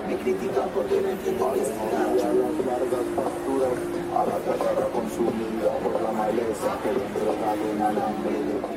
Me critican porque no entienden que es A las largas pasturas, a la tierra consumida por la maleza que le entregaron al hambre de